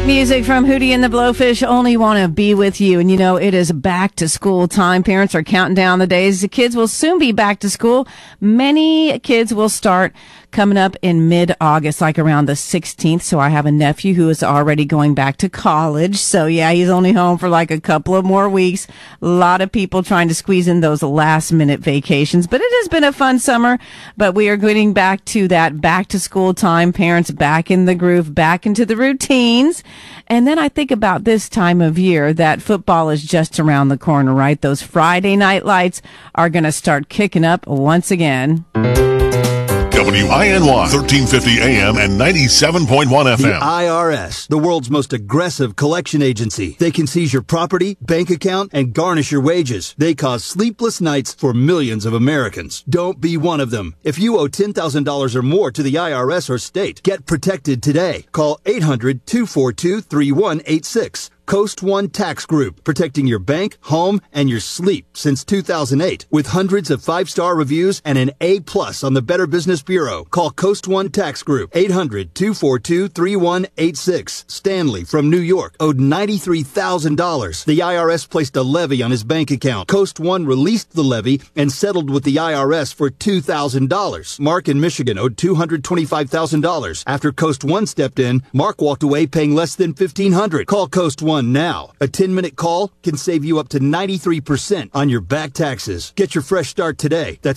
Music from Hootie and the Blowfish, Only Want to Be With You. And you know, it is back to school time. Parents are counting down the days. The kids will soon be back to school. Many kids will start coming up in mid-August, like around the 16th. So I have a nephew who is already going back to college. So yeah, he's only home for like a couple of more weeks. A lot of people trying to squeeze in those last-minute vacations. But it has been a fun summer. But we are getting back to that back-to-school time. Parents back in the groove, back into the routines. And then I think about this time of year that football is just around the corner, right? Those Friday night lights are going to start kicking up once again. WINY 1350 AM and 97.1 FM. The IRS, the world's most aggressive collection agency. They can seize your property, bank account, and garnish your wages. They cause sleepless nights for millions of Americans. Don't be one of them. If you owe $10,000 or more to the IRS or state, get protected today. Call 800-242-3186. Coast One Tax Group, protecting your bank, home, and your sleep since 2008. With hundreds of 5-star reviews and an A+ on the Better Business Bureau. Call Coast One Tax Group, 800-242-3186. Stanley from New York owed $93,000. The IRS placed a levy on his bank account. Coast One released the levy and settled with the IRS for $2,000. Mark in Michigan owed $225,000. After Coast One stepped in, Mark walked away paying less than $1,500. Call Coast One now. A 10-minute call can save you up to 93% on your back taxes. Get your fresh start today. That's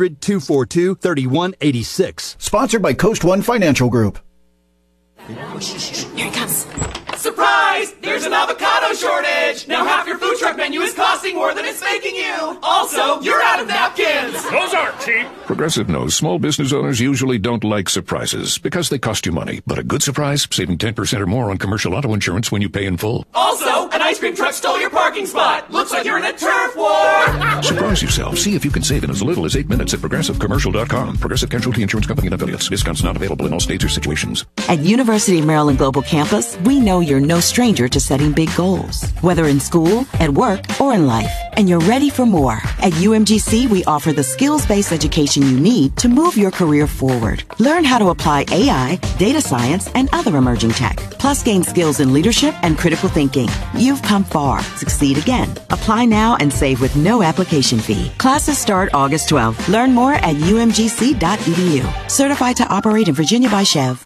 800-242-3186. Sponsored by Coast One Financial Group. Here he comes. Surprise! There's an avocado shortage! Now half your food truck menu is costing more than it's making you! Also, you're out of napkins! Those aren't cheap! Progressive knows small business owners usually don't like surprises because they cost you money. But a good surprise, saving 10% or more on commercial auto insurance when you pay in full. Also, an ice cream truck stole your parking spot! Looks like you're in a turf war! Surprise yourself. See if you can save in as little as 8 minutes at ProgressiveCommercial.com. Progressive Casualty Insurance Company and Affiliates. Discounts not available in all states or situations. At University of Maryland Global Campus, we know you're no stranger to setting big goals, whether in school, at work, or in life. And you're ready for more. At UMGC, we offer the skills-based education you need to move your career forward. Learn how to apply AI, data science, and other emerging tech. Plus, gain skills in leadership and critical thinking. You've come far. Succeed again. Apply now and save with no application fee. Classes start August 12th. Learn more at umgc.edu. Certified to operate in Virginia by Chev.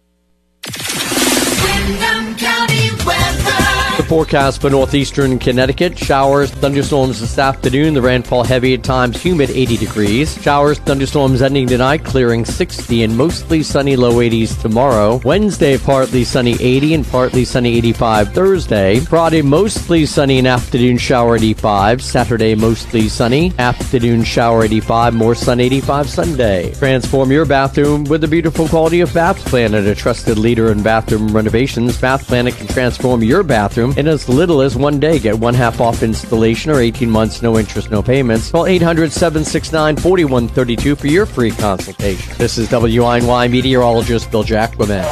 The forecast for northeastern Connecticut: showers, thunderstorms this afternoon. The rainfall heavy at times, humid 80 degrees. Showers, thunderstorms ending tonight, clearing 60 and mostly sunny, low 80s tomorrow. Wednesday, partly sunny 80 and partly sunny 85 Thursday. Friday, mostly sunny and afternoon shower 85. Saturday, mostly sunny, afternoon shower 85, more sun 85 Sunday. Transform your bathroom with the beautiful quality of Bath Planet, a trusted leader in bathroom renovations. Bath Planet can transform your bathroom in as little as 1 day. Get 1/2 off installation or 18 months, no interest, no payments. Call 800-769-4132 for your free consultation. This is WINY meteorologist Bill Jacquemin.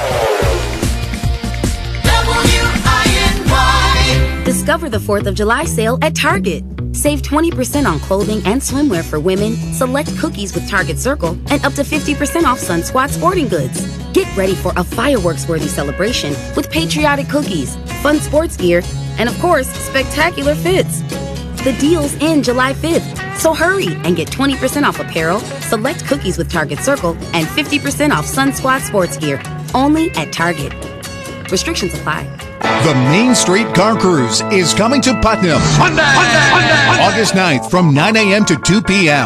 Discover the 4th of July sale at Target. Save 20% on clothing and swimwear for women, select cookies with Target Circle, and up to 50% off Sun Squad sporting goods. Get ready for a fireworks-worthy celebration with patriotic cookies, fun sports gear, and of course, spectacular fits. The deal's end July 5th, so hurry and get 20% off apparel, select cookies with Target Circle, and 50% off Sun Squad sports gear, only at Target. Restrictions apply. The Main Street Car Cruise is coming to Putnam. August 9th from 9 a.m. to 2 p.m.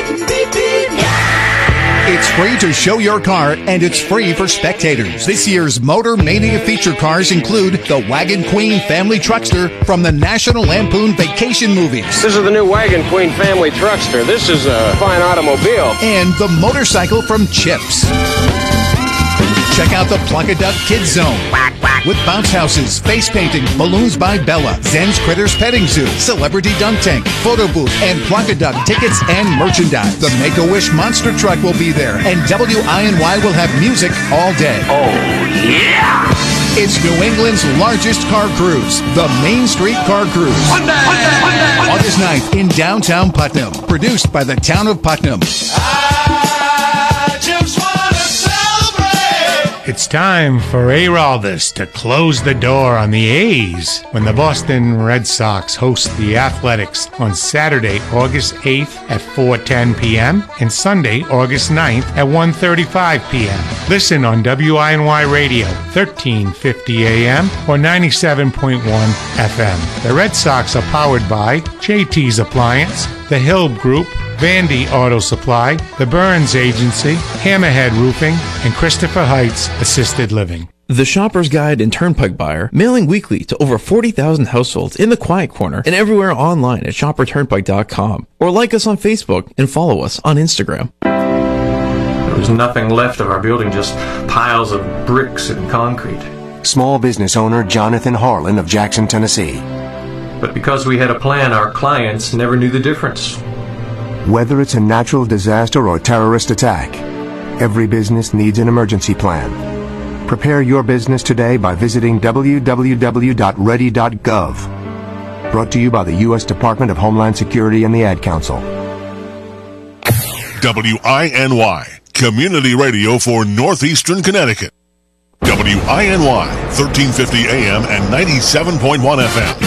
It's free to show your car, and it's free for spectators. This year's Motor Mania feature cars include the Wagon Queen Family Truckster from the National Lampoon Vacation movies. This is the new Wagon Queen Family Truckster. This is a fine automobile. And the motorcycle from Chips. Check out the Plunkaduck Kids Zone. With bounce houses, face painting, balloons by Bella, Zen's Critters Petting Zoo, Celebrity Dunk Tank, photo booth, and Plunkaduck tickets and merchandise. The Make-A-Wish Monster Truck will be there, and WINY will have music all day. Oh, yeah! It's New England's largest car cruise, the Main Street Car Cruise. August 9th in downtown Putnam. Produced by the town of Putnam. I just want to celebrate. It's time for Araldus to close the door on the A's when the Boston Red Sox host the Athletics on Saturday, August 8th at 4:10 p.m. and Sunday, August 9th at 1:35 p.m. Listen on WINY Radio, 1350 a.m. or 97.1 FM. The Red Sox are powered by JT's Appliance, the Hill Group, Vandy Auto Supply, the Burns Agency, Hammerhead Roofing, and Christopher Heights Assisted Living. The Shopper's Guide and Turnpike Buyer, mailing weekly to over 40,000 households in the Quiet Corner and everywhere online at shopperturnpike.com. Or like us on Facebook and follow us on Instagram. There was nothing left of our building, just piles of bricks and concrete. Small business owner Jonathan Harlan of Jackson, Tennessee. But because we had a plan, our clients never knew the difference. Whether it's a natural disaster or terrorist attack, every business needs an emergency plan. Prepare your business today by visiting www.ready.gov. Brought to you by the U.S. Department of Homeland Security and the Ad Council. WINY, community radio for Northeastern Connecticut. WINY, 1350 AM and 97.1 FM.